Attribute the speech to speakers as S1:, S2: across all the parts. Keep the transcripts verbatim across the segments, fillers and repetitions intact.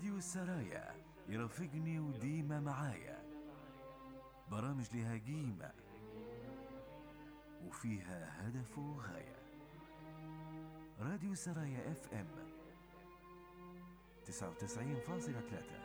S1: راديو السرايا يرافقني وديما معايا، برامج لها قيمة وفيها هدف وغاية. راديو السرايا اف ام تسعة وتسعين فاصلة ثلاثة.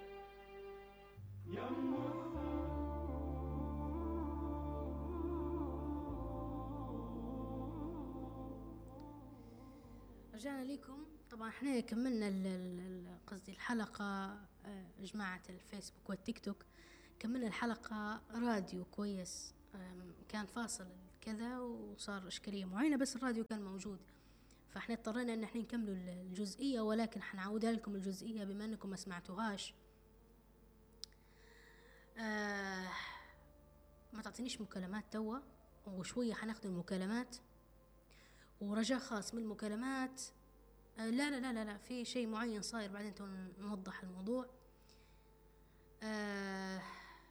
S2: رجعنا لكم. طبعا احنا كملنا قصدي الحلقة، جماعة الفيسبوك والتيك توك كملنا الحلقة راديو كويس، كان فاصل كذا وصار إشكالية معينة، بس الراديو كان موجود، فاحنا اضطرينا ان احنا نكملوا الجزئية، ولكن حنعودها لكم الجزئية بما انكم ما سمعتوهاش. آه ما تعطينيش مكالمات توا، وشوية حناخد المكالمات، ورجاء خاص من المكالمات. آه لا لا لا لا, لا في شيء معين صاير، بعدين نوضح الموضوع. آه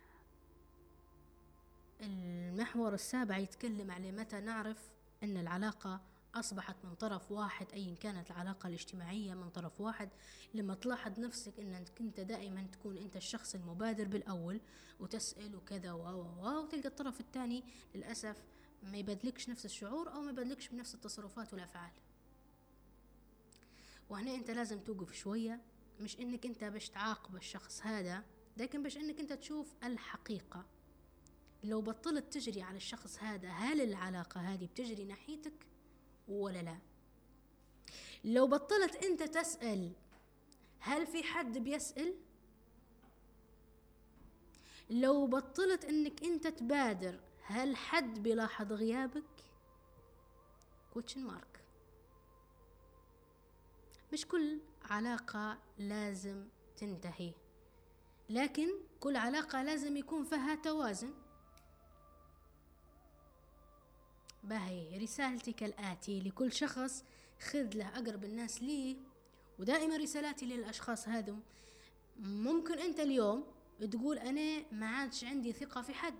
S2: المحور السابع يتكلم على متى نعرف أن العلاقة أصبحت من طرف واحد، أي كانت العلاقة الاجتماعية من طرف واحد. لما تلاحظ نفسك أنك أنت دائما تكون أنت الشخص المبادر بالأول وتسأل وكذا و و وتلقى الطرف الثاني للأسف ما يبادلكش نفس الشعور أو ما يبادلكش بنفس التصرفات والأفعال. وهنا أنت لازم توقف شوية، مش أنك أنت باش تعاقب الشخص هذا، لكن باش أنك أنت تشوف الحقيقة. لو بطلت تجري على الشخص هذا، هل العلاقة هذه بتجري ناحيتك ولا لا؟ لو بطلت أنت تسأل هل في حد بيسأل؟ لو بطلت أنك أنت تبادر هل حد بيلاحظ غيابك؟ كوتشن مارك. مش كل علاقة لازم تنتهي، لكن كل علاقة لازم يكون فيها توازن. باهي رسالتي كالآتي لكل شخص، خذ له أقرب الناس ليه، ودائما رسالاتي للأشخاص هذم. ممكن أنت اليوم تقول أنا ما عادش عندي ثقة في حد،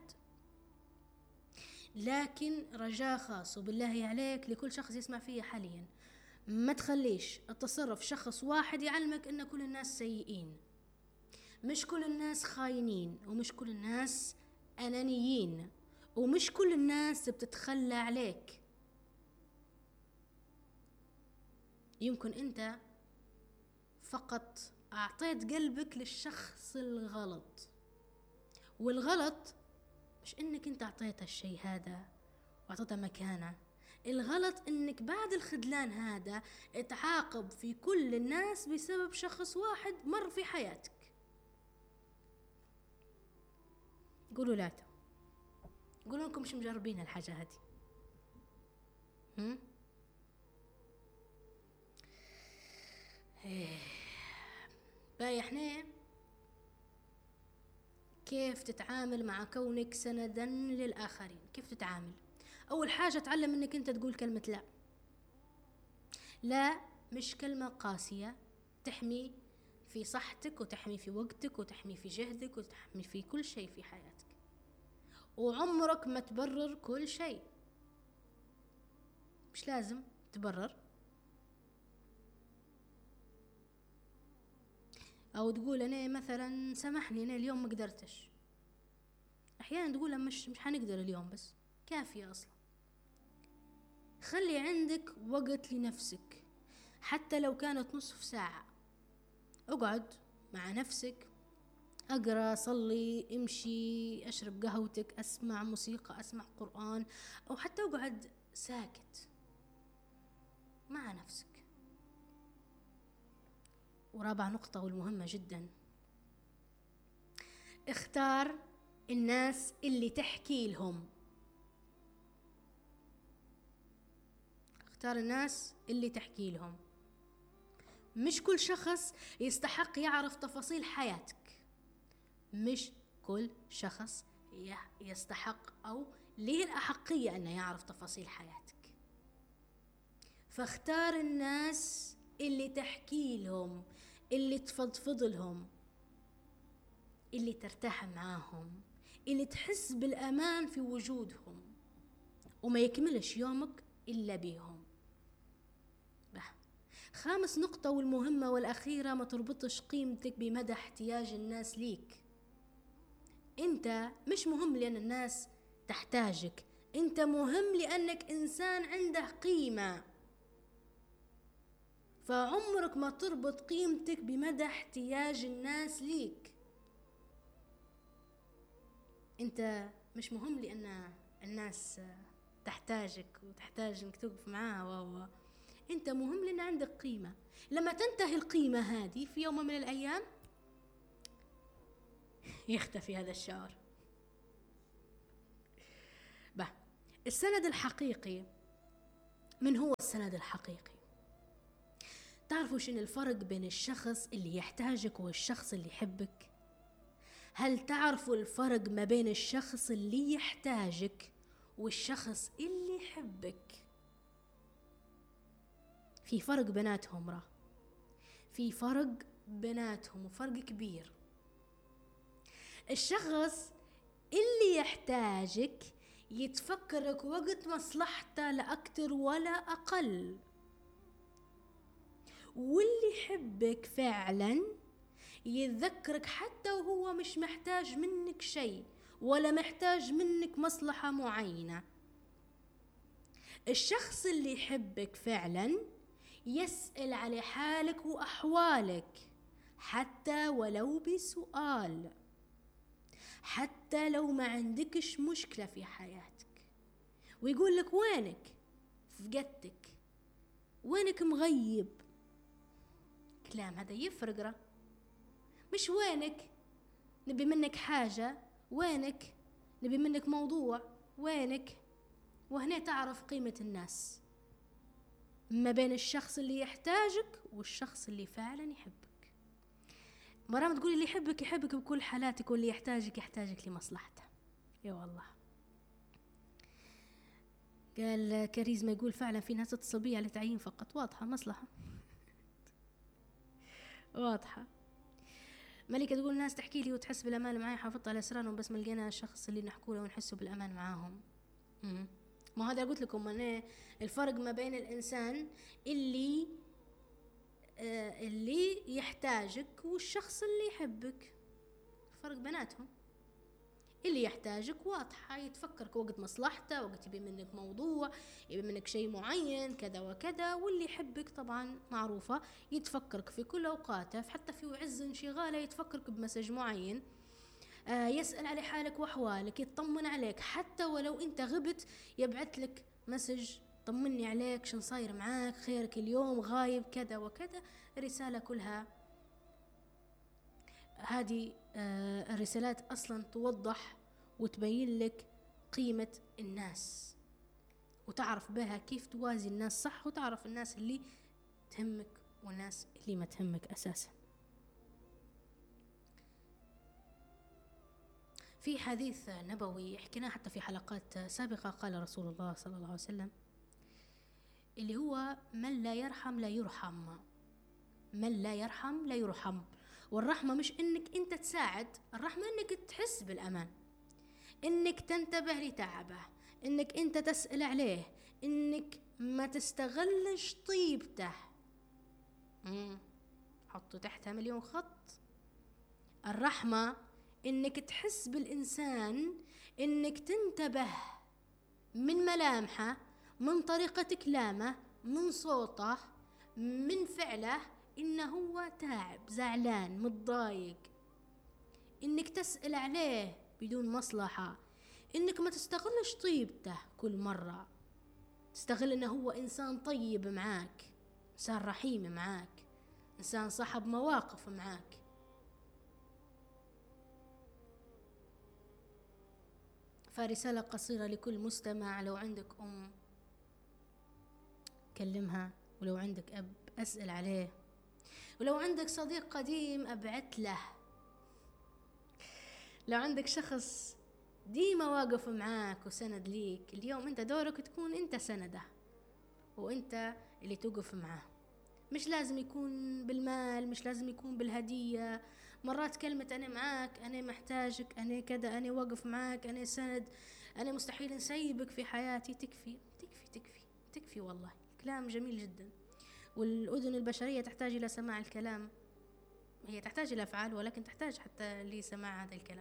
S2: لكن رجاء خاص وبالله عليك لكل شخص يسمع فيه حاليا، ما تخليش التصرف شخص واحد يعلمك أن كل الناس سيئين. مش كل الناس خاينين، ومش كل الناس أنانيين، ومش كل الناس بتتخلى عليك. يمكن أنت فقط أعطيت قلبك للشخص الغلط، والغلط مش إنك أنت أعطيت الشيء هذا وأعطيته مكانه، الغلط إنك بعد الخذلان هذا اتعاقب في كل الناس بسبب شخص واحد مر في حياتك. قولوا لا، قولوا لكم مش مجربين الحاجة هذه. هم؟ باي احنا كيف تتعامل مع كونك سندا للآخرين؟ كيف تتعامل؟ أول حاجة تعلم انك انت تقول كلمة لا. لا مش كلمة قاسية، تحمي في صحتك وتحمي في وقتك وتحمي في جهدك وتحمي في كل شيء في حياتك، وعمرك ما تبرر كل شيء. مش لازم تبرر او تقول انا مثلا سامحني انا اليوم ما قدرتش. احيانا تقول مش مش حنقدر اليوم، بس كافية اصلا. خلي عندك وقت لنفسك، حتى لو كانت نصف ساعة. اقعد مع نفسك، اقرأ، صلي، امشي، اشرب قهوتك، اسمع موسيقى، اسمع قرآن، او حتى اقعد ساكت مع نفسك. ورابع نقطة والمهمة جدا، اختار الناس اللي تحكي لهم. اختار الناس اللي تحكي لهم. مش كل شخص يستحق يعرف تفاصيل حياتك، مش كل شخص يستحق أو ليه الأحقية أنه يعرف تفاصيل حياتك. فاختار الناس اللي تحكي لهم، اللي تفضفض لهم، اللي ترتاح معاهم، اللي تحس بالأمان في وجودهم، وما يكملش يومك إلا بيهم. خامس نقطة والمهمة والأخيرة، ما تربطش قيمتك بمدى احتياج الناس ليك. انت مش مهم لأن الناس تحتاجك، انت مهم لأنك إنسان عنده قيمة. فعمرك ما تربط قيمتك بمدى احتياج الناس ليك. انت مش مهم لأن الناس تحتاجك وتحتاج انك توقف معاها، و انت مهم لأن عندك قيمة. لما تنتهي القيمة هذه في يوم من الأيام يختفي هذا الشعور. به السند الحقيقي، من هو السند الحقيقي؟ تعرفوا شنو الفرق بين الشخص اللي يحتاجك والشخص اللي يحبك؟ هل تعرفوا الفرق ما بين الشخص اللي يحتاجك والشخص اللي يحبك؟ في فرق بيناتهم، راه في فرق بيناتهم وفرق كبير. الشخص اللي يحتاجك يتفكرك وقت مصلحته لا أكتر ولا أقل، واللي يحبك فعلا يتذكرك حتى وهو مش محتاج منك شيء ولا محتاج منك مصلحة معينة. الشخص اللي يحبك فعلا يسأل على حالك وأحوالك حتى ولو بسؤال، حتى لو ما عندكش مشكلة في حياتك، ويقول لك وينك، فقدتك، وينك مغيب. كلام هذا يفرق، راه مش وينك نبي منك حاجة، وينك نبي منك موضوع، وينك. وهنا تعرف قيمة الناس ما بين الشخص اللي يحتاجك والشخص اللي فعلا يحبك. مرام تقولي اللي يحبك يحبك بكل حالاتك، واللي يحتاجك يحتاجك لمصلحته. يا والله. قال كاريزما يقول فعلا في ناس تتصل بي على تعيين فقط، واضحة مصلحة واضحة. ملكة تقول ناس تحكي لي وتحس بالأمان معي، حافظت على أسرارهم بس ما لقينا الشخص اللي نحكوا له ونحسه بالأمان معاهم. مم. ما هذا قلت لكم أنا الفرق ما بين الإنسان اللي آه اللي يحتاجك والشخص اللي يحبك، فرق بيناتهم. اللي يحتاجك واضحة، يتفكرك وقت مصلحته، وقت يبي منك موضوع، يبي منك شيء معين كذا وكذا. واللي يحبك طبعا معروفة، يتفكرك في كل أوقاته، حتى في عز انشغاله يتفكرك بمسج معين، آه يسأل على حالك وأحوالك، يطمن عليك حتى ولو أنت غبت، يبعث لك مسج طمني عليك، شن صاير معاك، خيرك اليوم، غايب كذا وكذا. رسالة كلها هذه آه الرسالات أصلا توضح وتبين لك قيمة الناس، وتعرف بها كيف توازي الناس صح، وتعرف الناس اللي تهمك والناس اللي ما تهمك أساسا. في حديث نبوي حكيناه حتى في حلقات سابقة، قال رسول الله صلى الله عليه وسلم اللي هو من لا يرحم لا يرحم، من لا يرحم لا يرحم. والرحمة مش انك انت تساعد، الرحمة انك تحس بالامان، انك تنتبه لتعبه، انك انت تسأل عليه، انك ما تستغلش طيبته. مم. حطوا تحتها مليون خط. الرحمة انك تحس بالانسان، انك تنتبه من ملامحه، من طريقة كلامه، من صوته، من فعله، إنه هو تعب، زعلان، متضايق، إنك تسأل عليه بدون مصلحة، إنك ما تستغلش طيبته كل مرة، تستغل إنه هو إنسان طيب معاك، إنسان رحيم معاك، إنسان صاحب مواقف معاك. فرسالة قصيرة لكل مستمع، لو عندك أم كلمها، ولو عندك أب أسأل عليه، ولو عندك صديق قديم أبعت له، لو عندك شخص ديما واقف معاك وسند ليك، اليوم انت دورك تكون انت سنده وانت اللي توقف معاه. مش لازم يكون بالمال، مش لازم يكون بالهدية. مرات كلمة أنا معاك، أنا محتاجك، أنا كذا، أنا واقف معاك، أنا سند، أنا مستحيل نسيبك في حياتي، تكفي تكفي تكفي تكفي والله. كلام جميل جدا. والأذن البشرية تحتاج إلى سماع الكلام، هي تحتاج إلى أفعال ولكن تحتاج حتى لسماع هذا الكلام.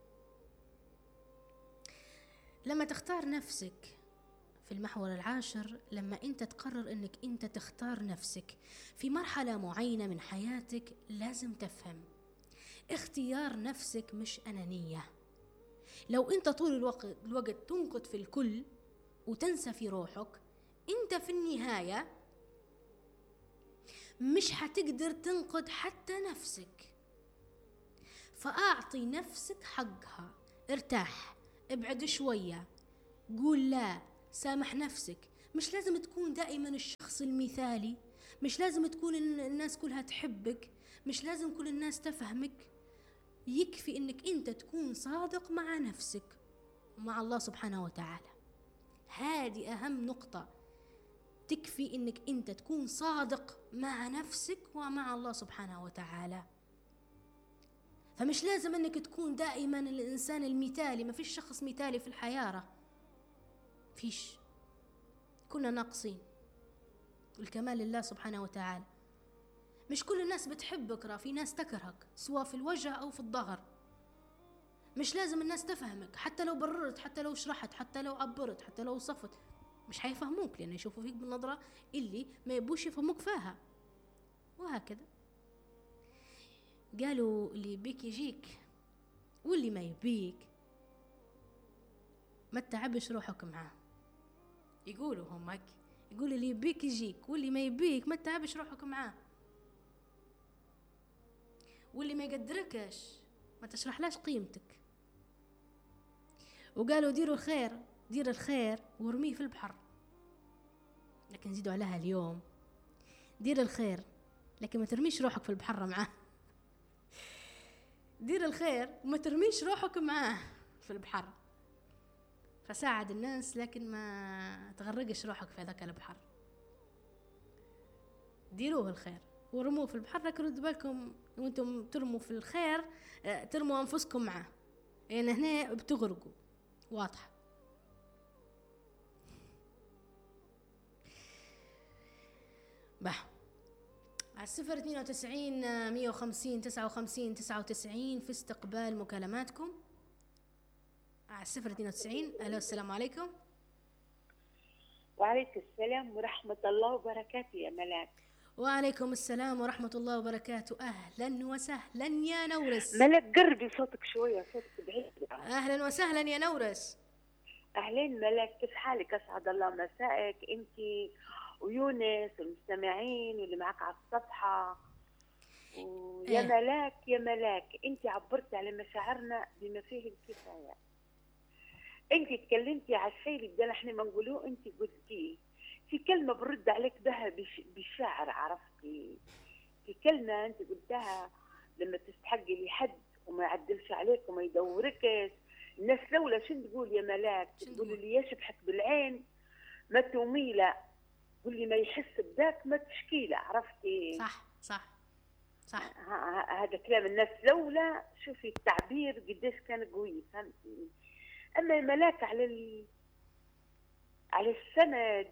S2: لما تختار نفسك في المحور العاشر، لما أنت تقرر أنك أنت تختار نفسك في مرحلة معينة من حياتك، لازم تفهم اختيار نفسك مش أنانية. لو أنت طول الوقت, الوقت تنقد في الكل وتنسى في روحك، أنت في النهاية مش حتقدر تنقد حتى نفسك. فأعطي نفسك حقها، ارتاح، ابعد شوية، قول لا، سامح نفسك. مش لازم تكون دائما الشخص المثالي، مش لازم تكون الناس كلها تحبك، مش لازم كل الناس تفهمك. يكفي انك انت تكون صادق مع نفسك ومع الله سبحانه وتعالى. هذه اهم نقطة، تكفي انك انت تكون صادق مع نفسك ومع الله سبحانه وتعالى. فمش لازم انك تكون دائما الانسان المثالي، ما فيش شخص مثالي في الحياة، فيش، كنا ناقصين، والكمال لله سبحانه وتعالى. مش كل الناس بتحبك، را في ناس تكرهك سواء في الوجه او في الظهر. مش لازم الناس تفهمك، حتى لو بررت، حتى لو شرحت، حتى لو عبرت، حتى لو وصفت، مش حيفهموك، لان يشوفوا فيك بالنظرة اللي ما يبوش يفهموك فيها. وهكذا قالوا اللي يبيك يجيك، واللي ما يبيك ما تتعبش روحك معاه. يقولوا هم هيك، يقول اللي يبيك يجيك، واللي ما يبيك ما تتعبش روحك معاه. واللي ما يقدركش ما تشرحلاش قيمتك. وقالوا ديروا الخير، دير الخير ورميه في البحر. لكن زيدوا عليها اليوم، دير الخير لكن ما ترميش روحك في البحر معاه. دير الخير وما ترميش روحك معاه في البحر. فساعد الناس لكن ما تغرقش روحك في هذاك البحر. ديروه الخير ورموه في البحر، لكن ردوا بالكم وانتم ترموا في الخير ترموا انفسكم معاه، يعني هنا بتغرقوا. واضحة. بح على الصفر اثنين وتسعين مية وخمسين تسعة وخمسين تسعة وتسعين في استقبال مكالماتكم. على الصفر اثنين وتسعين. ألو، السلام عليكم.
S3: وعليكم السلام ورحمة الله وبركاته يا ملاك.
S2: وعليكم السلام ورحمة الله وبركاته. أهلا وسهلا يا نورس.
S3: ملاك قربي صوتك شوية، صوتك بعيد.
S2: أهلا وسهلا يا نورس.
S3: أهلين ملاك، كيف حالك؟ أسعد الله مسائك أنت ويونس والمستمعين واللي معك على الصفحة. ويا
S2: إيه.
S3: ملاك يا ملاك، أنت عبرت على مشاعرنا بما فيه الكفاية. أنت تكلمتي على الشيء اللي بدنا احنا ما نقولوه، أنت قلتيه. في كلمة برد عليك بها بالشعر، عرفتي؟ في كلمة أنت قلتها لما تستحقي لحد وما يعدلش عليك وما يدوركش. الناس لولا شن تقول يا ملاك؟ تقول اللي يشبحك بالعين ما توميله، واللي ما يحس بذاك ما تشكيله، عرفتي؟
S2: صح صح صح.
S3: هذا كلام الناس لولا. شوفي التعبير قديش كان قوي، فهمتي؟ اما يا ملاك على ال... على السند،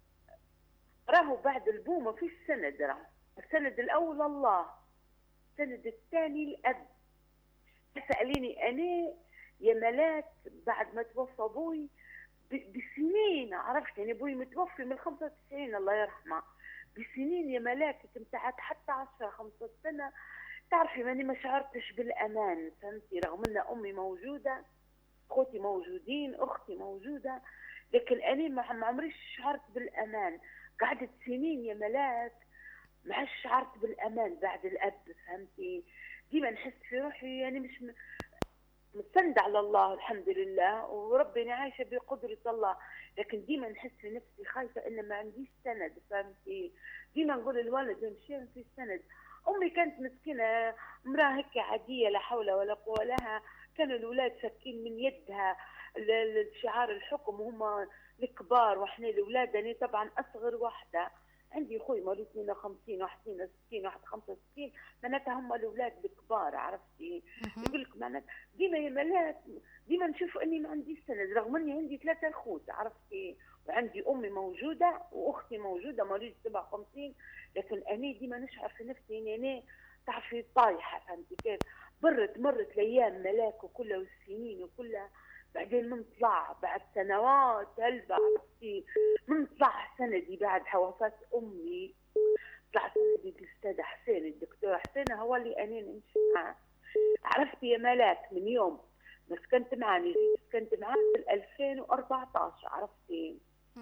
S3: راهو بعد البومه في السند، راهو السند الاول الله، السند الثاني الاب. تسأليني انا يا ملاك بعد ما توفى ابوي بسنين، عرفت يعني ابوي متوفي من خمسة وتسعين الله يرحمه، بسنين يا ملاك كنت حتى عشرة خمسة سنة. تعرفي ماني ما شعرتش بالامان، فهمتي؟ رغم ان امي موجوده، اخوتي موجودين، اختي موجوده، لكن انا ما عمري شعرت بالامان. قعدت سنين يا ملاك ما عادش شعرت بالامان بعد الاب، فهمتي؟ ديما نحس في روحي يعني مش مستند على الله الحمد لله، وربي عايشه بقدره الله، لكن ديما نحس في نفسي خايفه ان ما عنديش سند، فهمتي؟ ديما نقول الولد يمشي في سند. امي كانت مسكينه امراه هيك عاديه لا حول ولا قوه لها، كانوا الاولاد ساكين من يدها شعار الحكم وهم الكبار واحنا الاولاد. انا طبعا اصغر واحده، عندي اخوي مولود اثنين وخمسين واحد اثنين وستين واحد خمسة وستين، معناتها هم الاولاد الكبار، عرفتي؟ يقول لك معناتها ديما يا ملاك ديما نشوف اني ما عنديش سند، رغم اني عندي ثلاثه اخوت، عرفتي؟ وعندي امي موجوده واختي موجوده مواليد سبعة وخمسين، لكن انا ديما نشعر في نفسي اني انا تعرفي طايحه، فهمتي كيف؟ مرت مرت الايام ملاك وكلها والسنين وكلها، بعدين من طلع بعد سنوات هلبا عرفتي، من طلع سندي بعد وفاه امي، طلع سندي الاستاذ حسين، الدكتور حسين هو اللي انا نمشي معاه. عرفتي يا ملاك من يوم ما سكنت معاه، نجيت سكنت معاه في ألفين وأربعطاش، عرفتي؟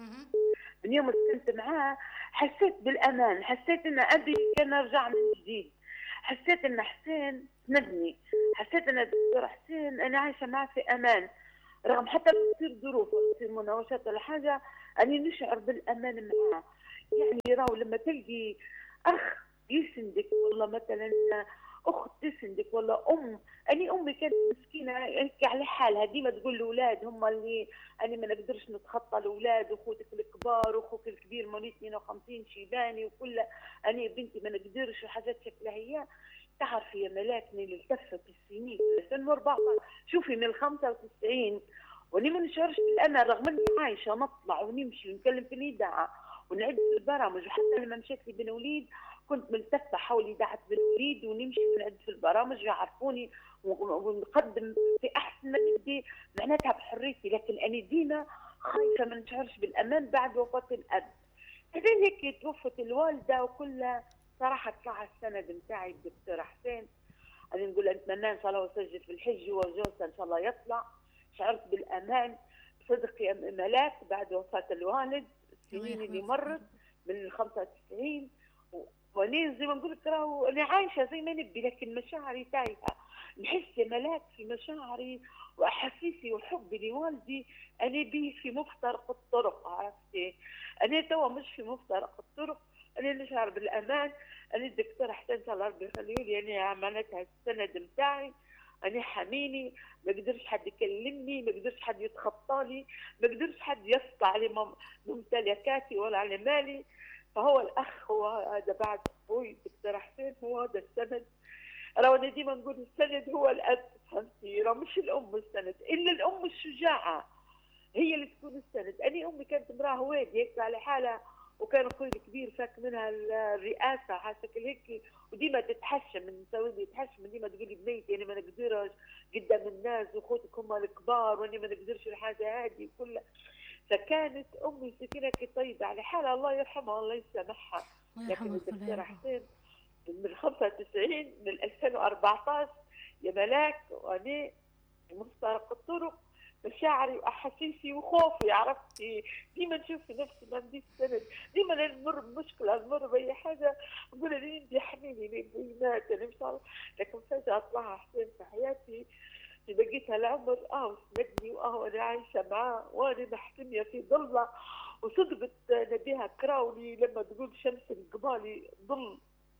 S3: من يوم ما سكنت معاه حسيت بالامان، حسيت ان ابي كان رجع من جديد، حسيت ان حسين سندني، حسيت ان الدكتور حسين انا عايشه معاه في امان، رغم حتى لو تصير ظروف ولا تصير مناوشات ولا حاجه اني نشعر بالامان معاه. يعني راهو لما تلقي اخ يسندك، والله مثلا اخت تسندك، ولا ام، اني امي كانت مسكينه هيك على حالها، ديما تقول الاولاد هم اللي اني ما نقدرش نتخطى الاولاد، واخوتك الكبار واخوك الكبير مواليد اثنين وخمسين شيباني وكل، اني بنتي ما نقدرش وحاجات شكلها هي. تعرفي يا ملاك من التفت السنين ألفين وأربعطاش، شوفي من خمسة وتسعين واني ما نشعرش بالامان، رغم اني عايشه نطلع ونمشي ونتكلم في الاذاعه ونعد في البرامج، وحتى لما مشيت لي بن وليد كنت ملتفه حول اذاعه بن وليد ونمشي ونعد في البرامج يعرفوني ونقدم في احسن ما نبدي معناتها بحريتي، لكن انا ديما خايفه ما نشعرش بالامان بعد وفاه الاب. بعدين هيك توفت الوالده وكلها، صراحه طلع السند نتاعي الدكتور حسين، انا نقول نتمنى ان شاء الله وسجل في الحج وجوزها ان شاء الله يطلع. شعرت بالامان بصدق يا ملاك بعد وفاه الوالد، السنين اللي مرت من ال خمسة وتسعين، وانا زي ما نقول لك راهو انا عايشه زي ما نبي، لكن مشاعري تايهه. نحس يا ملاك في مشاعري واحاسيسي وحبي لوالدي انا به في مفترق الطرق، عرفتي؟ انا توا مش في مفترق الطرق، انا نشعر بالامان. انا الدكتور حسين ان شاء الله ربي يخليه لي، انا معناتها السند نتاعي، انا حميني، ما قدرش حد يكلمني، ما قدرش حد يتخطى لي، ما قدرش حد يسطع على ممتلكاتي ولا على مالي. فهو الاخ هو هذا بعد اخوي الدكتور حسين، هو هذا السند. راهو انا ديما نقول السند هو الاب، فهمتي؟ راه مش الام السند، الا الام الشجاعه هي اللي تكون السند. انا امي كانت امراه هوادي هيك على حالها، وكان اخوي الكبير فاك منها الرئاسه على شكل هيك، وديما تتحشم من تسوي تتحشم، ديما تقولي بنيتي انا ما نقدرش قدام الناس واخوتك هم الكبار وانا ما نقدرش الحاجه هذه كلها. فكانت امي سكينه طيبه على حالها، الله يرحمها الله يسامحها. لكن الدكتور حسين من خمسة وتسعين من ألفين وأربعطاش يا ملاك وانا مفترق الطرق، مشاعري واحاسيسي وخوفي، عرفتي؟ ديما نشوف في نفسي ما عنديش سند، ديما نمر بمشكله نمر باي حاجه نقول انا ندي حميني لي مات انا مش عارف، لكن فجاه طلع حسين في حياتي في بقيتها العمر، اه سندني واه انا عايشه معاه وانا محتميه في ظله. وصدقت نبيها كراوني لما تقول شمس القبالي ظل،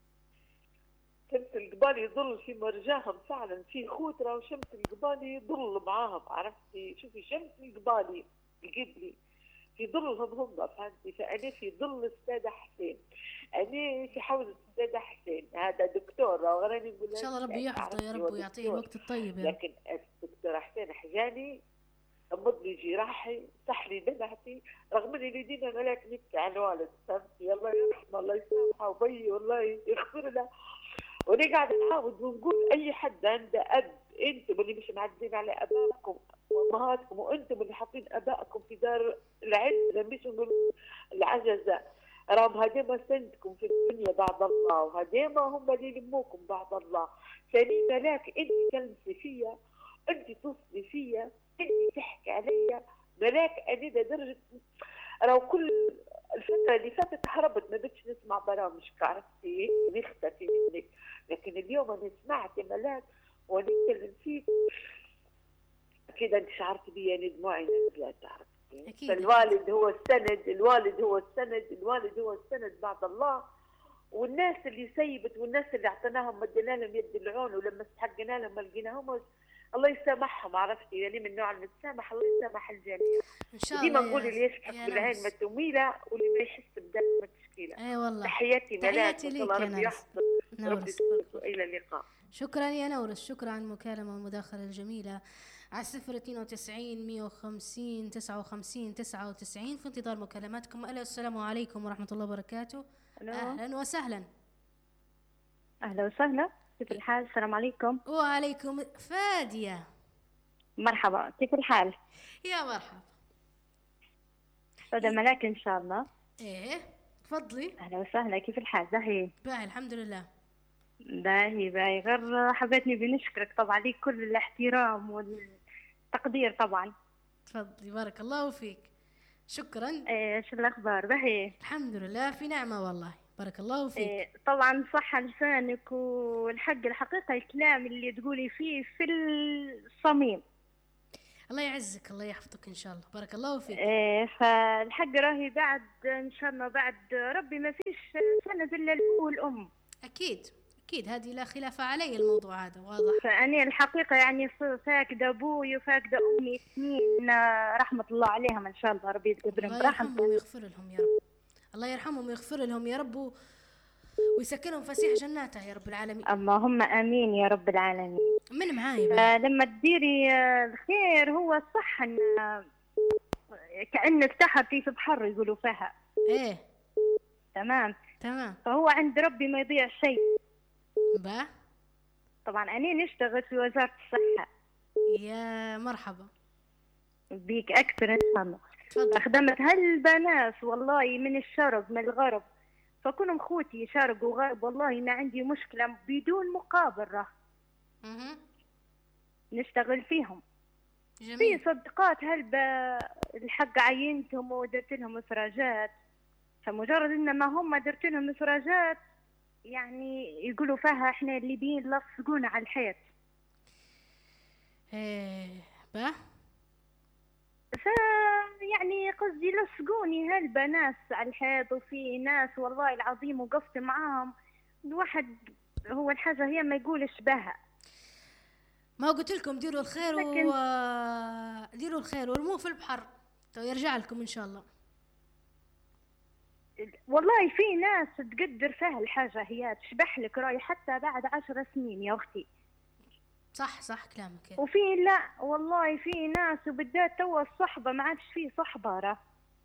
S3: شمس القبالي ظل في مرجاهم، فعلا في خوترة وشمس القبالي ظل معاهم، عرفتي؟ شوفي شمس القبالي القبلي في ظلهم هم، فهمتي؟ فأنا في ظل السادة حسين، أنا في حوزة السادة حسين، هذا دكتور راني نقول
S2: ان شاء الله ربي يحفظه يا رب ويعطيه الوقت الطيب يا رب.
S3: لكن الدكتور حسين حجاني غمض لي جراحي، صح لي دمعتي، رغم اني ديما ملاك نبكي على الوالد، فهمتي؟ الله يرحمه الله يسامحه وبي والله يغفر له. وانا قاعده نعاود ونقول اي حد عنده اب، انتم اللي مش معدين على ابائكم وامهاتكم، وانتم اللي حاطين ابائكم في دار العزه مش نقول العجزه، راهم هذيما سندكم في الدنيا بعد الله، وهذيما هم اللي يلموكم بعد الله. ثاني ملاك انت تلمسي فيا، انت تصلي فيا، انت تحكي عليا ملاك. انا لدرجه راهو كل الفتره اللي فاتت هربت ما بدش نسمع برامجك، عرفتي؟ نختفي منك، لكن اليوم انا سمعت يا ملاك ونتكلم فيك كده، انت شعرت بي يعني دموعي نزلت، عرفتي؟ فالوالد هو السند، الوالد هو السند، الوالد هو السند بعد الله. والناس اللي سيبت والناس اللي اعطيناهم مدينا لهم يد العون، ولما استحقنا لهم ما لقيناهمش الله يسامحهم، عرفتي؟ يعني من نوع المتسامح الله يسامح الجميع.
S2: ان شاء
S3: الله. ديما
S2: الله
S3: نقول اللي يشحك بالعين ما تميله، واللي ما يحس بدم ما مشكله.
S2: اي والله.
S3: تحياتي ملاك،
S2: تحياتي ليك يا
S3: ربي
S2: نورس.
S3: يحفظك.
S2: نورس
S3: الى اللقاء.
S2: شكرا يا نورس، شكرا على المكالمة والمداخلة الجميلة على صفر اثنين وتسعين مية وخمسين تسعة وخمسين تسعة وتسعين. في انتظار مكالماتكم. ألو السلام عليكم ورحمة الله وبركاته.
S4: ألو.
S2: أهلا وسهلا.
S4: أهلا وسهلا، كيف الحال؟ السلام عليكم.
S2: وعليكم. فادية
S4: مرحبا، كيف الحال؟
S2: يا مرحبا.
S4: فدا ملاك إن شاء الله.
S2: ايه تفضلي.
S4: أهلا وسهلا، كيف الحال؟ باهي
S2: باهي الحمد لله.
S4: باهي باهي غير حبيتني بنشكرك طبعا، ليك كل الاحترام والتقدير طبعا.
S2: تفضلي بارك الله فيك. شكرا.
S4: إيه شو الأخبار؟ باهي
S2: الحمد لله في نعمة والله، بارك الله فيك.
S4: إيه طبعا صح لسانك، والحق الحقيقة الكلام اللي تقولي فيه في الصميم.
S2: الله يعزك، الله يحفظك ان شاء الله، بارك الله فيك.
S4: إيه فالحق راهي بعد ان شاء الله بعد ربي ما فيش سند الا الأم والأم.
S2: اكيد اكيد، هذه لا خلاف علي، الموضوع هذا واضح.
S4: فأنا الحقيقة يعني فاقدة أبوي وفاقدة أمي سنين، رحمة الله عليهم إن شاء الله، ربي يقدرهم
S2: الله يرحمهم
S4: برحمته.
S2: ويغفر لهم يا رب. الله يرحمهم ويغفر لهم يا رب و... ويسكنهم فسيح جناته يا رب العالمين.
S4: اللهم آمين يا رب العالمين.
S2: من معاي بقى؟
S4: لما تديري الخير هو صح إن كأنك تحتي في بحر يقولوا فيها.
S2: ايه
S4: تمام
S2: تمام.
S4: فهو عند ربي ما يضيع شيء.
S2: با
S4: طبعا أنا نشتغل في وزارة الصحة.
S2: يا مرحبا
S4: بيك أكثر إن شاء الله.
S2: تفضل.
S4: خدمت هالبنات والله من الشرق من الغرب، فكونهم خوتي شرق وغرب والله ما عندي مشكلة بدون مقابل، راه
S2: اها
S4: نشتغل فيهم.
S2: جميل.
S4: في صدقات هلبة الحق عينتهم ودرت لهم إفراجات، فمجرد إن ما هم درت لهم إفراجات يعني يقولوا فيها إحنا الليبيين لصقونا على الحيط.
S2: ايه با
S4: ف يعني قصدي لصقوني هلبة ناس على الحيط، وفي ناس والله العظيم وقفت معاهم الواحد هو الحاجة هي ما يقولش بها.
S2: ما قلت لكم ديروا الخير
S4: لكن-
S2: و ديروا الخير وارموه في البحر تو يرجع لكم ان شاء الله.
S4: والله في ناس تقدر فيها الحاجة هي تشبح لك راي حتى بعد عشر سنين يا أختي.
S2: صح صح كلامك.
S4: وفي لا والله في ناس وبالذات توا الصحبة ما عادش فيه صحبة، راه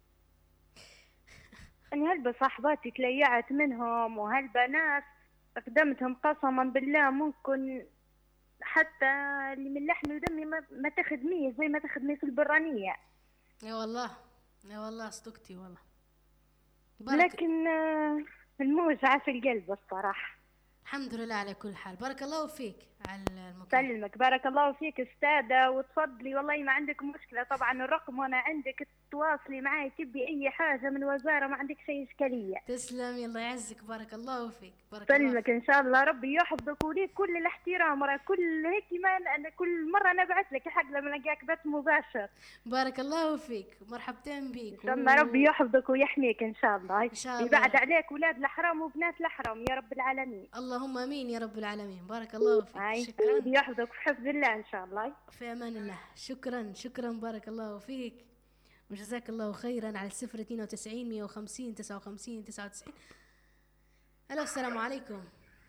S4: أنا هلبة صحباتي تليعت منهم، وهلبة ناس قدمتهم قسما بالله ممكن حتى اللي من لحمي ودمي ما, ما تخدميه زي ما تخدمي في البرانية.
S2: يا والله يا والله صدقتي والله. بارك.
S4: لكن آه، الموجعة في القلب الصراحة.
S2: الحمد لله على كل حال، بارك الله فيك على المكالمة.
S4: سلمك بارك الله فيك استاذة، وتفضلي والله ما عندك مشكلة طبعا الرقم وانا عندك تواصلي معي تبي اي حاجة من وزارة ما عندك شيء اشكالية.
S2: تسلمي الله يعزك، بارك الله فيك. بارك الله
S4: سلمك ان شاء الله ربي يحفظك وليك كل الاحترام، راه كل هيك ما انا كل مرة نبعث لك حق لما نلقاك بث مباشر.
S2: بارك الله فيك، مرحبتين بيك.
S4: ان شاء الله ربي يحفظك ويحميك ان شاء الله.
S2: إن شاء الله.
S4: يبعد عليك اولاد الحرام وبنات الحرام يا رب العالمين.
S2: اللهم امين يا رب العالمين، بارك الله فيك.
S4: هاي
S2: شكرا.
S4: ربي يحفظك في حفظ الله ان شاء الله.
S2: في امان الله. شكرا شكرا بارك الله فيك وجزاك الله خيرا على الصفر اثنين وتسعين مية وخمسين تسعة وخمسين تسعة وتسعين. الو السلام عليكم.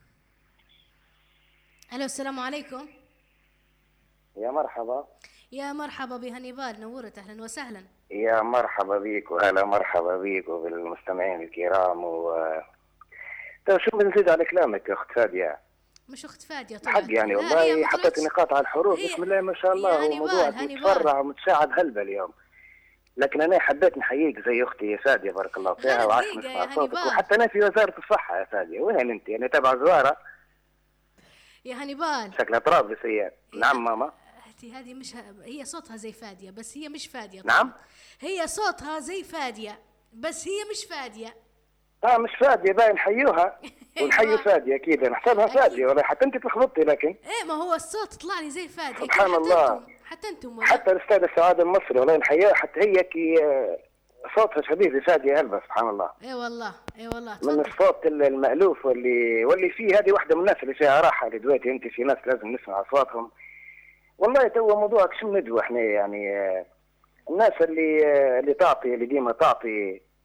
S2: الو السلام عليكم.
S5: يا مرحبا.
S2: يا مرحبا بهنيبال، نورت، اهلا وسهلا.
S5: يا مرحبا بيك وهلا مرحبا بيك وبالمستمعين الكرام و طيب شو بنزيد على كلامك يا اخت فادية؟
S2: مش اخت فادية طلعت.
S5: حق يعني
S2: لا، هي
S5: والله
S2: ما
S5: حطيت
S2: طلعتش.
S5: نقاط على الحروف.
S2: هي-
S5: بسم الله ما شاء الله،
S2: يا
S5: هو
S2: هنيبال،
S5: موضوعك
S2: هنيبال.
S5: متفرع ومتساعد هلبة اليوم. لكن انا حبيت نحييك زي اختي يا فادية بارك الله فيها،
S2: غير
S5: وعاش
S2: دقيقة
S5: نسمع
S2: يا
S5: صوتك.
S2: هنيبال.
S5: وحتى انا في وزارة الصحة يا فادية. وين انت؟ انا تبع زوارة
S2: يا هنيبال.
S5: شكلها طرابلسية. نعم ماما.
S2: هذه هذه مش ه... هي صوتها زي فادية بس هي مش فادية.
S5: نعم؟
S2: هي صوتها زي فادية بس هي مش فادية.
S5: اه مش فادية باين نحيوها ونحيي فادية اكيد. نحسبها
S2: أكيد.
S5: فادية ولا حتى انت تلخبطتي. لكن
S2: ايه ما هو الصوت طلع لي زي فادية.
S5: سبحان
S2: حتى
S5: الله.
S2: انتم حتى انتم ولا؟
S5: حتى الاستاذة سعاد المصري والله نحييها، حتى هي كي آه، صوتها شبيه بفادية هلبة سبحان الله.
S2: ايه والله ايه والله.
S5: من
S2: تفضل.
S5: الصوت المألوف واللي واللي فيه. هذه واحدة من الناس اللي فيها راحة. اللي دلوقتي انت في ناس لازم نسمع اصواتهم. والله تو موضوعك شو ندوة احنا يعني آه، الناس اللي آه، اللي تعطي اللي ديما تعطي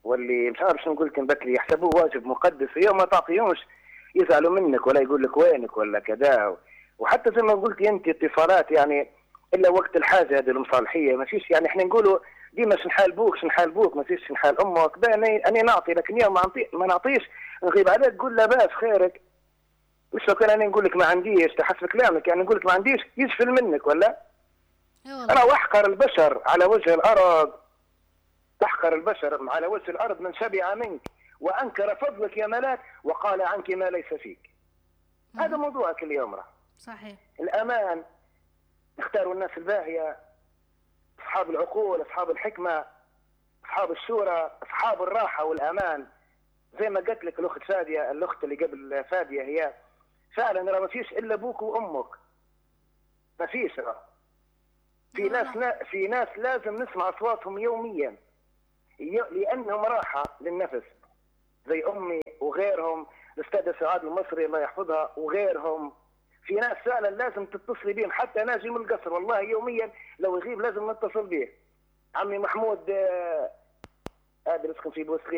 S5: واللي مش عارف شنو قلت بكري يحسبوه واجب مقدس، يوم ما تعطيهمش يزعلوا منك ولا يقول لك وينك ولا كذا. وحتى زي ما قلت انت اتصالات يعني الا وقت الحاجه هذه المصالحيه، ما فيش يعني احنا نقولوا ديما شنحال بوك شنحال بوك ما فيش شنحال امك. انا انا نعطي، لكن يوم ما نعطي ما نعطيش نغيب عليك تقول لاباس خيرك. مش لو كان انا نقول لك ما عنديش تحسب كلامك، يعني نقول لك ما عنديش يجفل منك ولا؟ انا واحقر البشر على وجه الارض، تحقر البشر على وجه الارض من شبع منك وانكر فضلك يا ملاك وقال عنك ما ليس فيك. مم. هذا موضوعك اليوم راه
S2: صحيح.
S5: الامان اختاروا الناس الباهيه، اصحاب العقول، اصحاب الحكمه، اصحاب الشورى، اصحاب الراحه والامان. زي ما قلت لك الاخت فاديه، الاخت اللي قبل فاديه، هي فعلا راه ما فيش الا ابوك وامك، ما فيش راه. في ناس لا في ناس لازم نسمع اصواتهم يوميا لانهم راحه للنفس، زي امي وغيرهم، الاستاذه سعاد المصري الله يحفظها وغيرهم. في ناس فعلا لازم تتصلي بهم، حتى ناجي من القصر والله يوميا لو يغيب لازم نتصل به. عمي محمود هذا آه اللي يسكن في بوسخيل